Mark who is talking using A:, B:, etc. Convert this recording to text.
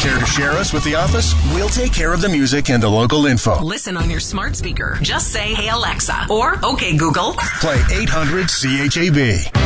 A: Care to share us with the office? We'll take care of the music and the local info.
B: Listen on your smart speaker. Just say, "Hey Alexa," or "Okay Google."
A: Play 800 CHAB.